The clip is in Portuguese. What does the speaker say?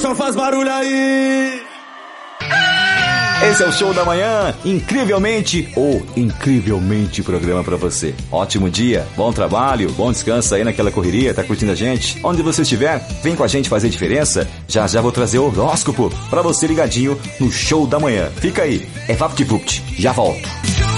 chão faz barulho aí. Esse é o Show da Manhã, incrivelmente programa pra você. Ótimo dia, bom trabalho, bom descanso aí naquela correria, tá curtindo a gente? Onde você estiver, vem com a gente fazer diferença. Já já vou trazer o horóscopo pra você ligadinho no Show da Manhã. Fica aí, é VaptVupt, já volto.